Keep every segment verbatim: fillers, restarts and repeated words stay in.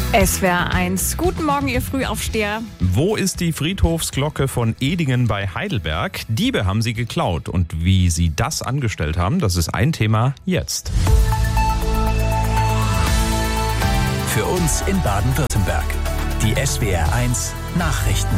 S W R eins. Guten Morgen, ihr Frühaufsteher. Wo ist die Friedhofsglocke von Edingen bei Heidelberg? Diebe haben sie geklaut. Und wie sie das angestellt haben, das ist ein Thema jetzt. Für uns in Baden-Württemberg. Die S W R eins Nachrichten.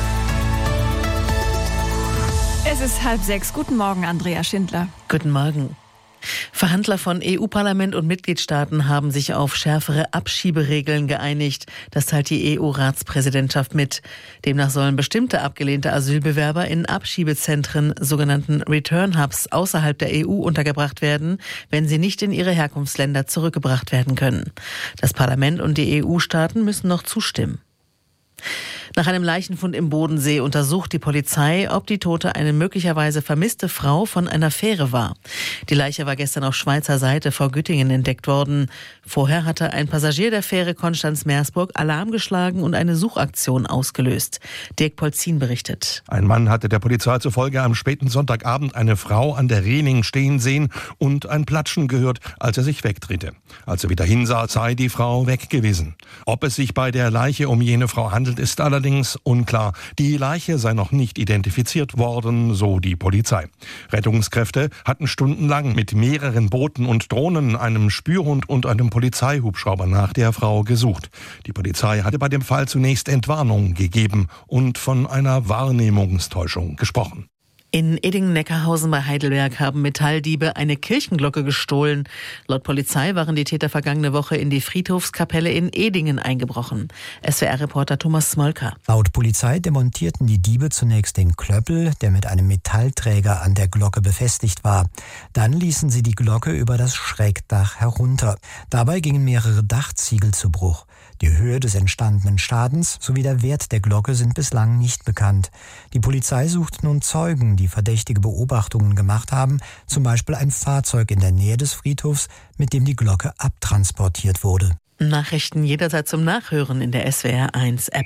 Es ist halb sechs. Guten Morgen, Andrea Schindler. Guten Morgen. Verhandler von E U-Parlament und Mitgliedstaaten haben sich auf schärfere Abschieberegeln geeinigt. Das teilt die E U-Ratspräsidentschaft mit. Demnach sollen bestimmte abgelehnte Asylbewerber in Abschiebezentren, sogenannten Return Hubs, außerhalb der E U untergebracht werden, wenn sie nicht in ihre Herkunftsländer zurückgebracht werden können. Das Parlament und die E U-Staaten müssen noch zustimmen. Nach einem Leichenfund im Bodensee untersucht die Polizei, ob die Tote eine möglicherweise vermisste Frau von einer Fähre war. Die Leiche war gestern auf Schweizer Seite vor Güttingen entdeckt worden. Vorher hatte ein Passagier der Fähre Konstanz-Meersburg Alarm geschlagen und eine Suchaktion ausgelöst. Dirk Polzin berichtet. Ein Mann hatte der Polizei zufolge am späten Sonntagabend eine Frau an der Reling stehen sehen und ein Platschen gehört, als er sich wegdrehte. Als er wieder hinsah, sei die Frau weg gewesen. Ob es sich bei der Leiche um jene Frau handelt, ist allerdings unklar. Die Leiche sei noch nicht identifiziert worden, so die Polizei. Rettungskräfte hatten stundenlang mit mehreren Booten und Drohnen, einem Spürhund und einem Polizeihubschrauber nach der Frau gesucht. Die Polizei hatte bei dem Fall zunächst Entwarnung gegeben und von einer Wahrnehmungstäuschung gesprochen. In Edingen-Neckarhausen bei Heidelberg haben Metalldiebe eine Kirchenglocke gestohlen. Laut Polizei waren die Täter vergangene Woche in die Friedhofskapelle in Edingen eingebrochen. S W R-Reporter Thomas Smolka. Laut Polizei demontierten die Diebe zunächst den Klöppel, der mit einem Metallträger an der Glocke befestigt war. Dann ließen sie die Glocke über das Schrägdach herunter. Dabei gingen mehrere Dachziegel zu Bruch. Die Höhe des entstandenen Schadens sowie der Wert der Glocke sind bislang nicht bekannt. Die Polizei sucht nun Zeugen, die verdächtige Beobachtungen gemacht haben, zum Beispiel ein Fahrzeug in der Nähe des Friedhofs, mit dem die Glocke abtransportiert wurde. Nachrichten jederzeit zum Nachhören in der S W R eins App.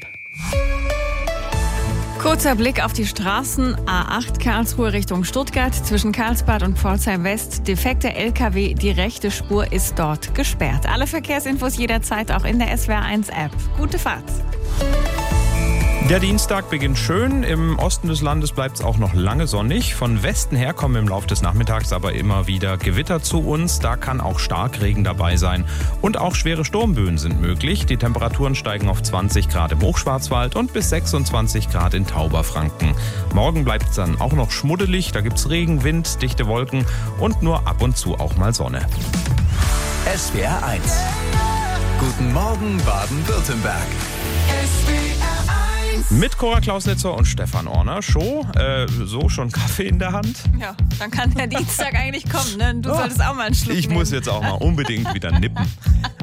Kurzer Blick auf die Straßen. A acht Karlsruhe Richtung Stuttgart zwischen Karlsbad und Pforzheim West. Defekter L K W, die rechte Spur ist dort gesperrt. Alle Verkehrsinfos jederzeit auch in der S W R eins App. Gute Fahrt. Der Dienstag beginnt schön. Im Osten des Landes bleibt es auch noch lange sonnig. Von Westen her kommen im Laufe des Nachmittags aber immer wieder Gewitter zu uns. Da kann auch Starkregen dabei sein. Und auch schwere Sturmböen sind möglich. Die Temperaturen steigen auf zwanzig Grad im Hochschwarzwald und bis sechsundzwanzig Grad in Tauberfranken. Morgen bleibt es dann auch noch schmuddelig. Da gibt es Regen, Wind, dichte Wolken und nur ab und zu auch mal Sonne. S W R eins. Guten Morgen, Baden-Württemberg. Mit Cora Klausnitzer und Stefan Orner. Show, äh, so schon Kaffee in der Hand? Ja, dann kann der Dienstag eigentlich kommen, ne? Du solltest auch mal einen Schluck Ich nehmen. muss jetzt auch mal unbedingt wieder nippen.